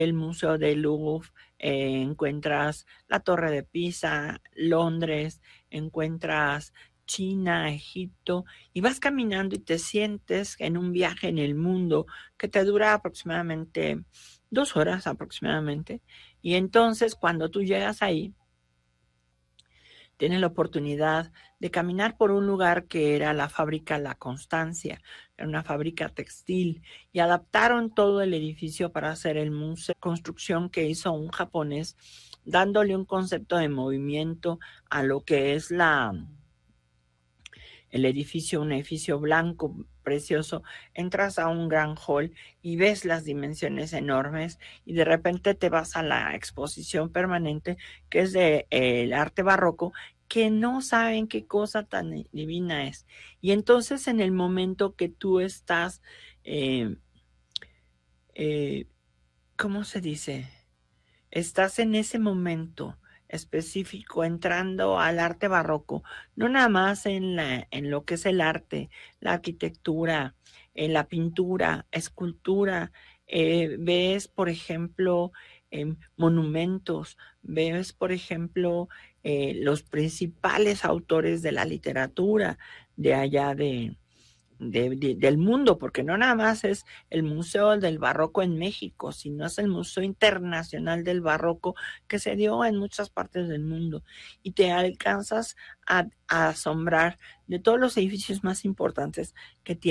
el Museo del Louvre, encuentras la Torre de Pisa, Londres, encuentras China, Egipto, y vas caminando y te sientes en un viaje en el mundo que te dura aproximadamente 2 horas aproximadamente. Y entonces cuando tú llegas ahí, tienes la oportunidad de caminar por un lugar que era la fábrica La Constancia, era una fábrica textil, y adaptaron todo el edificio para hacer el museo, construcción que hizo un japonés, dándole un concepto de movimiento a lo que es el edificio, un edificio blanco precioso. Entras a un gran hall y ves las dimensiones enormes, y de repente te vas a la exposición permanente que es de el arte barroco, que no saben qué cosa tan divina es. Y entonces en el momento que tú estás, eh, eh, ¿cómo se dice? Estás en ese momento específico entrando al arte barroco, no nada más en lo que es el arte, la arquitectura, la pintura, escultura, ves, por ejemplo, monumentos, ves, por ejemplo, los principales autores de la literatura de allá del mundo, porque no nada más es el Museo del Barroco en México, sino es el Museo Internacional del Barroco que se dio en muchas partes del mundo, y te alcanzas a asombrar de todos los edificios más importantes que tiene